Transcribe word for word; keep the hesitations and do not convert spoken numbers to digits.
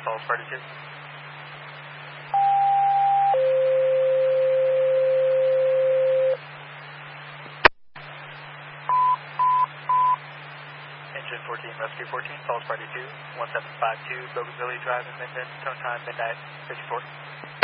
calls party two. Engine fourteen, Rescue fourteen, calls party two, one seven five two, Bougainville Drive in Minden, tone time midnight fifty-four.